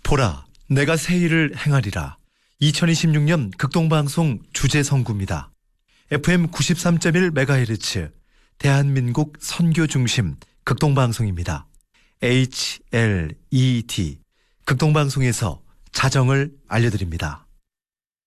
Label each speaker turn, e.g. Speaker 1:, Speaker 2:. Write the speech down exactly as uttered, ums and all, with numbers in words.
Speaker 1: 보라, 내가 새 일을 행하리라. 이천이십육 년 극동방송 주제선구입니다. 에프엠 구십삼 점 일 메가헤르츠 대한민국 선교 중심 극동방송입니다. 에이치 엘 이 디 극동방송에서 자정을 알려드립니다.